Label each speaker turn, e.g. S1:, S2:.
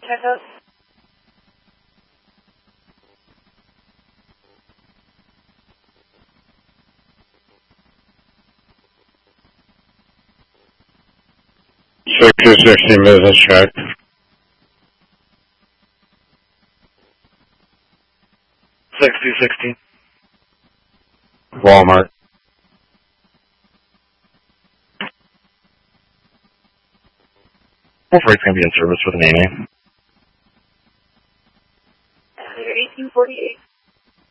S1: check out?
S2: $60 business check.
S3: $60.
S2: Walmart.
S3: What freight's going to be in service with an AA?